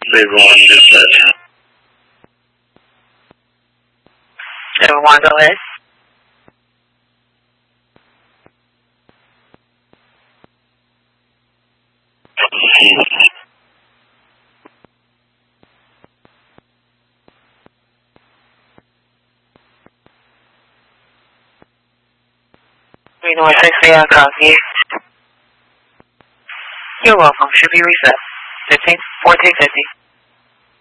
Everyone dispatch. Everyone, go ahead. North 6 I copy. You're welcome. Should be reset. 1450.